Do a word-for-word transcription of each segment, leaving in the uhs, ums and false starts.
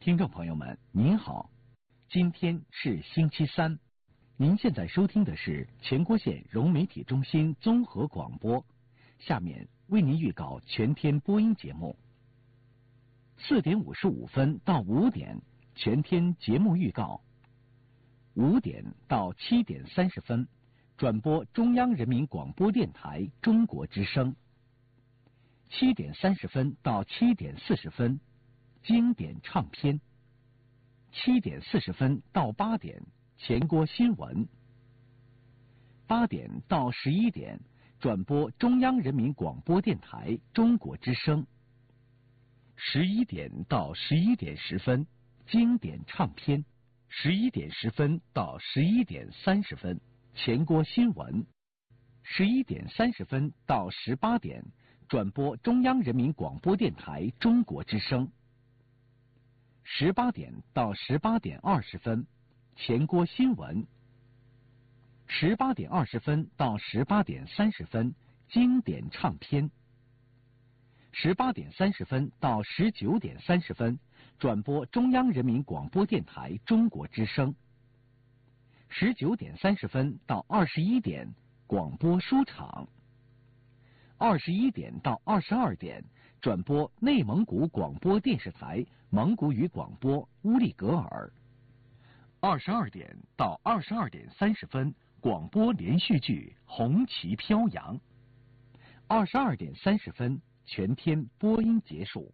听众朋友们，您好，今天是星期三，您现在收听的是全国县融媒体中心综合广播，下面为您预告全天播音节目。四点五十五分到五点，全天节目预告；五点到七点三十分，转播中央人民广播电台中国之声；七点三十分到七点四十分。经典唱片，七点四十分到八点，全国新闻。八点到十一点，转播中央人民广播电台中国之声。十一点到十一点十分，经典唱片。十一点十分到十一点三十分，全国新闻。十一点三十分到十八点，转播中央人民广播电台中国之声。十八点到十八点二十分，全国新闻。十八点二十分到十八点三十分，经典唱片。十八点三十分到十九点三十分，转播中央人民广播电台中国之声。十九点三十分到二十一点，广播书场。二十一点到二十二点，转播内蒙古广播电视台蒙古语广播乌力格尔。二十二点到二十二点三十分，广播连续剧《红旗飘扬》。二十二点三十分，全天播音结束。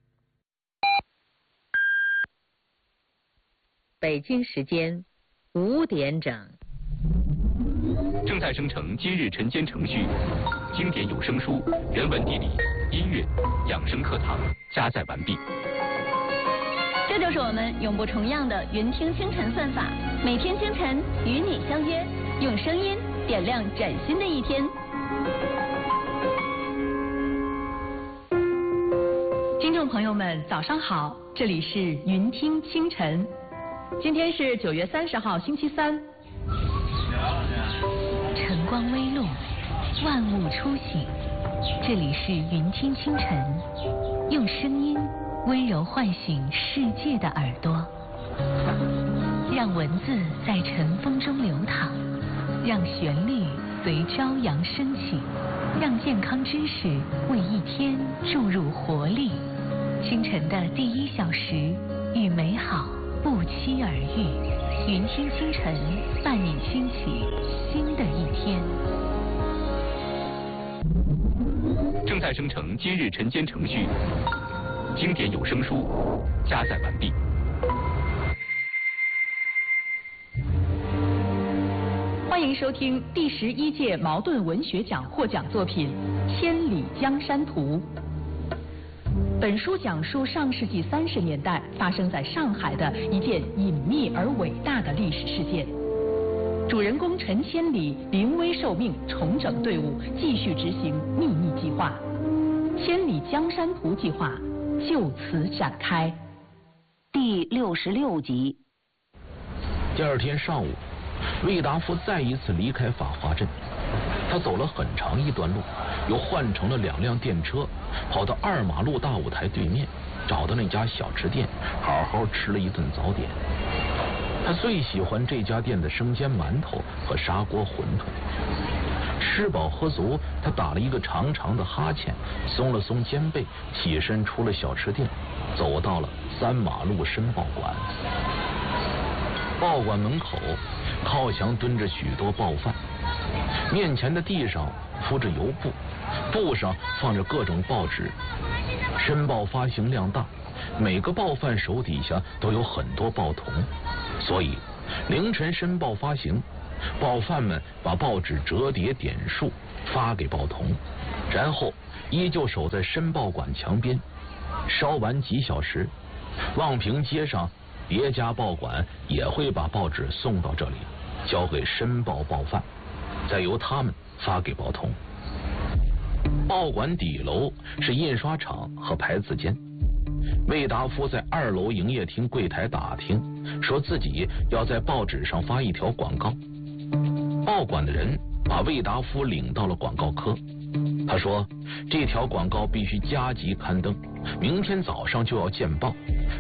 北京时间五点整。 正在生成今日晨间程序，经典有声书、人文地理、音乐、养生课堂加载完毕。 这就是我们永不重样的云听清晨算法，每天清晨与你相约，用声音点亮崭新的一天。 听众朋友们，早上好，这里是云听清晨，今天是九月三十号，星期三。 晨光微露，万物初醒，这里是云听清晨，用声音温柔唤醒世界的耳朵，让文字在晨风中流淌，让旋律随朝阳升起，让健康知识为一天注入活力。清晨的第一小时，与美好不期而遇。云听清晨，伴你兴起新的一天。 正在生成今日晨间程序，经典有声书加载完毕。 欢迎收听第十一届茅盾文学奖获奖作品《千里江山图》。本书讲述上世纪三十年代发生在上海的一件隐秘而伟大的历史事件。主人公陈千里临危受命，重整队伍，继续执行秘密计划。千里江山图计划就此展开。 第六十六集。 第二天上午，魏达夫再一次离开法华镇，他走了很长一段路，又换乘了两辆电车，跑到二马路大舞台对面，找到那家小吃店，好好吃了一顿早点。他最喜欢这家店的生煎馒头和砂锅馄饨。吃饱喝足，他打了一个长长的哈欠，松了松肩背，起身出了小吃店，走到了三马路申报馆。报馆门口靠墙蹲着许多报贩，面前的地上铺着油布，布上放着各种报纸。申报发行量大，每个报贩手底下都有很多报童，所以凌晨申报发行，报贩们把报纸折叠点数发给报童，然后依旧守在申报馆墙边。稍晚几小时，望平街上别家报馆也会把报纸送到这里，交给申报报贩，再由他们发给报童。报馆底楼是印刷厂和牌子间。魏达夫在二楼营业厅柜台打听，说自己要在报纸上发一条广告。报馆的人把魏达夫领到了广告科。他说这条广告必须加急刊登，明天早上就要见报，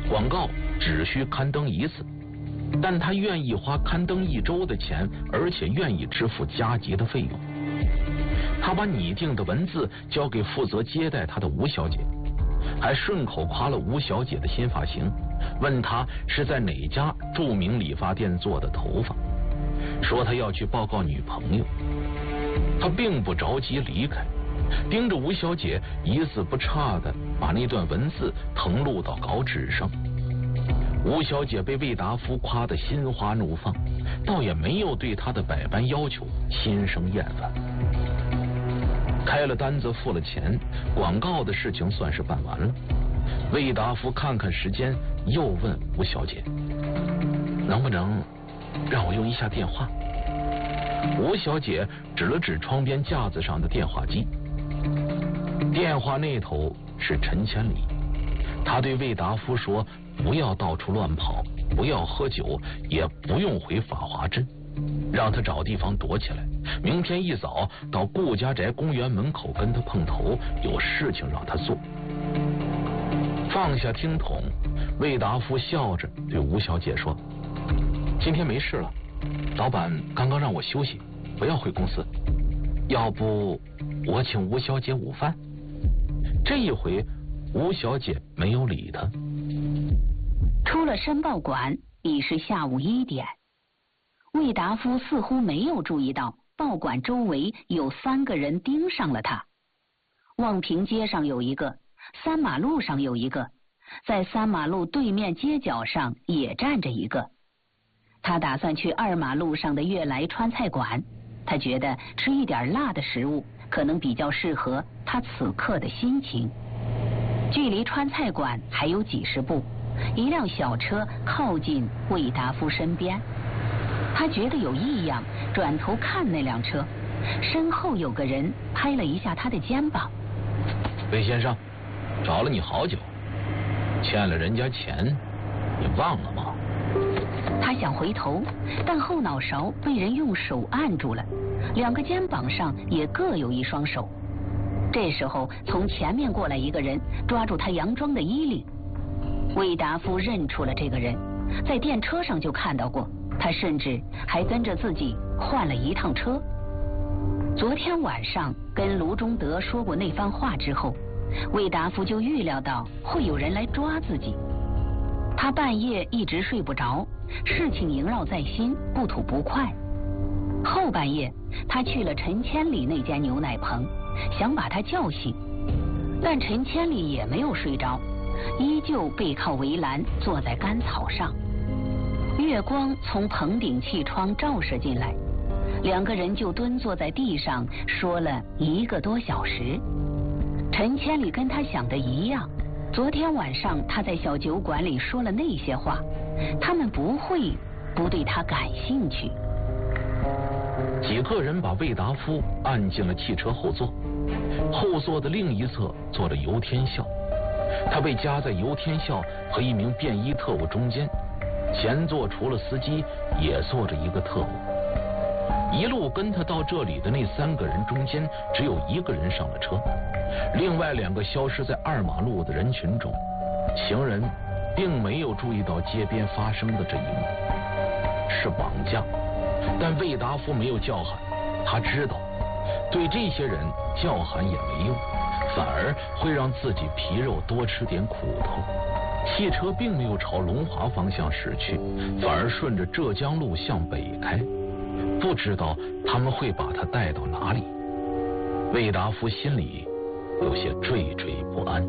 广告只需刊登一次，但他愿意花刊登一周的钱，而且愿意支付加急的费用。他把拟定的文字交给负责接待他的吴小姐，还顺口夸了吴小姐的新发型，问她是在哪家著名理发店做的头发，说他要去报告女朋友。他并不着急离开，盯着吴小姐一字不差地把那段文字誊录到稿纸上。吴小姐被魏达夫夸得心花怒放，倒也没有对他的百般要求心生厌烦。开了单子，付了钱，广告的事情算是办完了。魏达夫看看时间，又问吴小姐：“能不能让我用一下电话？”吴小姐指了指窗边架子上的电话机，电话那头是陈千里。他对魏达夫说：“不要到处乱跑，不要喝酒，也不用回法华镇，让他找地方躲起来。明天一早到顾家宅公园门口跟他碰头，有事情让他做。”放下听筒，魏达夫笑着对吴小姐说：“今天没事了，老板刚刚让我休息，不要回公司。要不我请吴小姐午饭？”这一回吴小姐没有理他。 出了申报馆已是下午一点，魏达夫似乎没有注意到报馆周围有三个人盯上了他。望平街上有一个，三马路上有一个，在三马路对面街角上也站着一个。他打算去二马路上的悦来川菜馆，他觉得吃一点辣的食物可能比较适合他此刻的心情。距离川菜馆还有几十步，一辆小车靠近魏达夫身边，他觉得有异样，转头看那辆车，身后有个人拍了一下他的肩膀：“ 魏先生，找了你好久，欠了人家钱，你忘了吗？” 他想回头，但后脑勺被人用手按住了，两个肩膀上也各有一双手。这时候从前面过来一个人，抓住他洋装的衣领。魏达夫认出了这个人，在电车上就看到过，他甚至还跟着自己换了一趟车。昨天晚上跟卢中德说过那番话之后，魏达夫就预料到会有人来抓自己。他半夜一直睡不着，事情萦绕在心，不吐不快。后半夜他去了陈千里那间牛奶棚，想把他叫醒，但陈千里也没有睡着，依旧背靠围栏坐在干草上。月光从棚顶气窗照射进来，两个人就蹲坐在地上说了一个多小时。陈千里跟他想的一样，昨天晚上他在小酒馆里说了那些话，他们不会不对他感兴趣。 几个人把魏达夫按进了汽车后座，后座的另一侧坐着游天笑，他被夹在游天笑和一名便衣特务中间，前座除了司机也坐着一个特务。一路跟他到这里的那三个人中间，只有一个人上了车，另外两个消失在二马路的人群中。行人并没有注意到街边发生的这一幕，是绑架。但魏达夫没有叫喊，他知道对这些人叫喊也没用，反而会让自己皮肉多吃点苦头。汽车并没有朝龙华方向驶去，反而顺着浙江路向北开，不知道他们会把他带到哪里。魏达夫心里有些惴惴不安。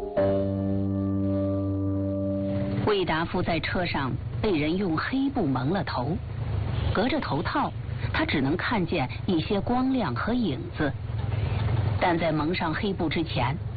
魏达夫在车上被人用黑布蒙了头，隔着头套他只能看见一些光亮和影子，但在蒙上黑布之前，